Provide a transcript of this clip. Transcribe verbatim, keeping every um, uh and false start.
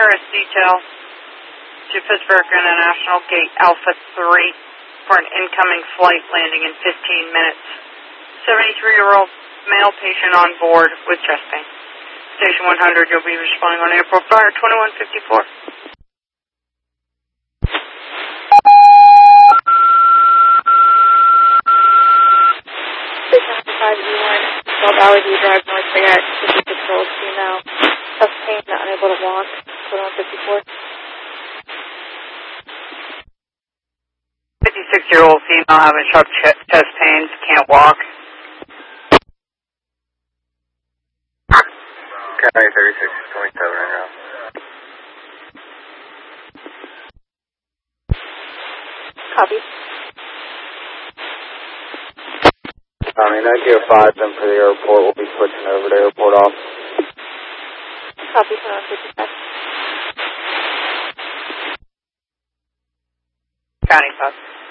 Paris detail to Pittsburgh International Gate Alpha three for an incoming flight landing in fifteen minutes. seventy-three-year-old male patient on board with chest pain. Station one hundred, you'll be responding on April Fire twenty-one fifty-four. five E one, South Allergy Drive, North Fayette, fifty-six-year-old female, chest pain, unable to walk, twenty-one fifty-four. fifty-six-year-old female having sharp ch- chest pains, can't walk. County thirty-six twenty-seven right now. Copy. I mean, nine two five, then for the airport, we'll be switching over to airport off. Copy, twenty-one fifty-five. County five.